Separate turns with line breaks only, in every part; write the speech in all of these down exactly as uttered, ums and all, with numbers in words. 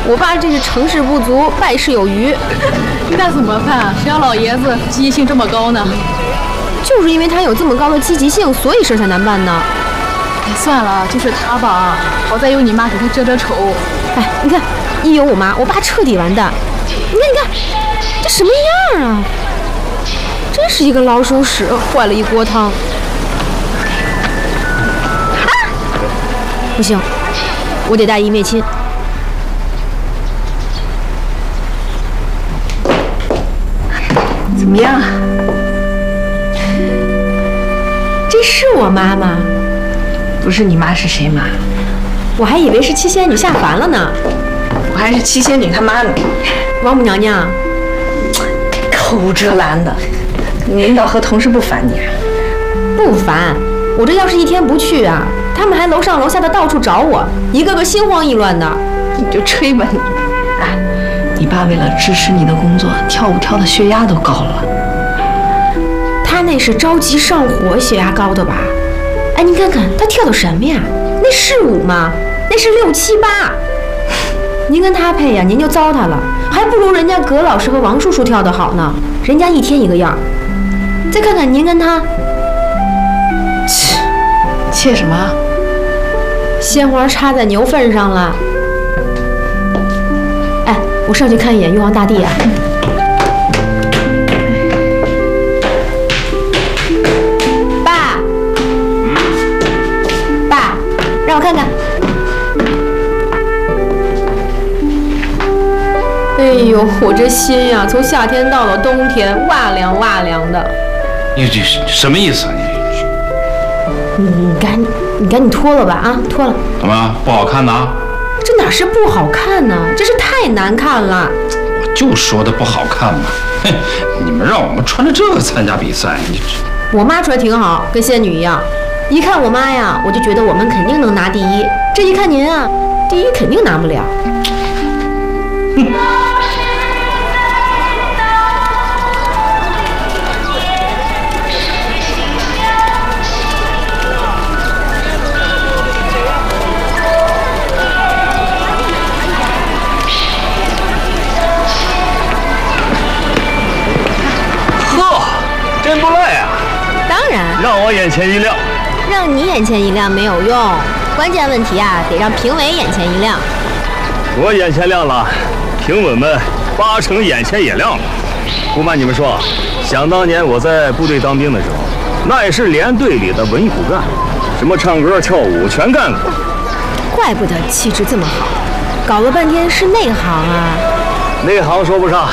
我爸这是成事不足，败事有余。
那怎么办？谁让老爷子积极性这么高呢？
就是因为他有这么高的积极性，所以事才难办呢。
哎，算了，就是他吧，好在有你妈给他遮遮丑。
哎，你看，一有我妈，我爸彻底完蛋。你看，你看，这什么样啊？真是一个老鼠屎，坏了一锅汤。啊！不行，我得带一灭亲。
怎么样？
这是我妈吗？
不是你妈是谁妈？
我还以为是七仙女下凡了呢。
我还是七仙女她妈呢。
王母娘娘，
口无遮拦的，领导和同事不烦你啊？
不烦，我这要是一天不去啊，他们还楼上楼下的到处找我，一个个心慌意乱的。
你就吹吧你。哎，你爸为了支持你的工作，跳舞跳的血压都高了。
他那是着急上火，血压高的吧？哎，您看看他跳的什么呀？那是舞吗？那是六七八。您跟他配呀，您就糟蹋了，还不如人家葛老师和王叔叔跳的好呢。人家一天一个样。再看看您跟他，
切，切什么？
鲜花插在牛粪上了。哎，我上去看一眼玉皇大帝啊。爸，爸，让我看看。哎呦，我这心呀，从夏天到了冬天，哇凉哇凉的。
你这是什么意思啊你？
你你赶你赶紧脱了吧啊，脱了。
怎么不好看呢？
这哪是不好看呢？这是太难看了。
我就说的不好看嘛！哼，你们让我们穿着这个参加比赛，你这……
我妈穿挺好，跟仙女一样。一看我妈呀，我就觉得我们肯定能拿第一。这一看您啊，第一肯定拿不了。
哼。
真不赖呀！
当然，
让我眼前一亮。
让你眼前一亮没有用，关键问题啊，得让评委眼前一亮。
我眼前亮了，评委们八成眼前也亮了。不瞒你们说，想当年我在部队当兵的时候，那也是连队里的文艺骨干，什么唱歌跳舞全干过。
怪不得气质这么好，搞了半天是内行啊。
内行说不上。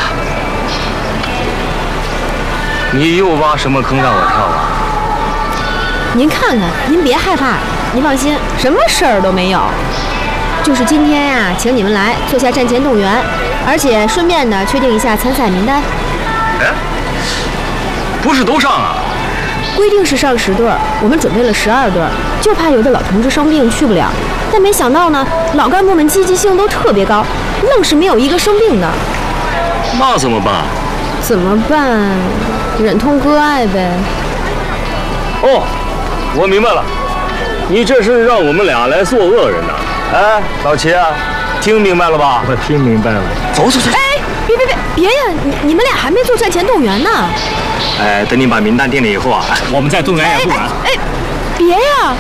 你又挖什么坑让我跳啊？
您看看，您别害怕，您放心，什么事儿都没有。就是今天呀、啊，请你们来做下战前动员，而且顺便呢确定一下参赛名单。
哎，不是都上啊？
规定是上十对儿，我们准备了十二对儿，就怕有的老同志生病去不了。但没想到呢，老干部们积极性都特别高，愣是没有一个生病的。
那怎么办？
怎么办？忍痛割爱呗。
哦，我明白了，你这是让我们俩来做恶人呐？哎，老齐啊，听明白了吧？
我听明白了。
走走走。
哎，别别别别呀！你你们俩还没做战前动员呢。
哎，等你把名单定了以后啊，我们再动员也不晚。
哎，哎别呀！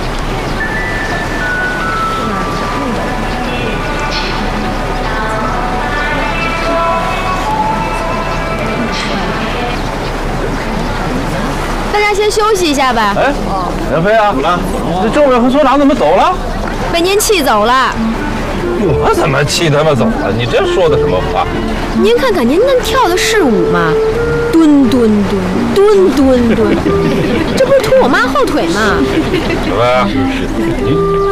大家先休息一下吧。
哎，袁飞啊，这政委和所长怎么走了？
被您气走了。
我怎么气他们走了？你这说的什么话？
您看看您那跳的是舞吗？蹲蹲蹲蹲蹲蹲，这不是拖我妈后腿吗？
小白，你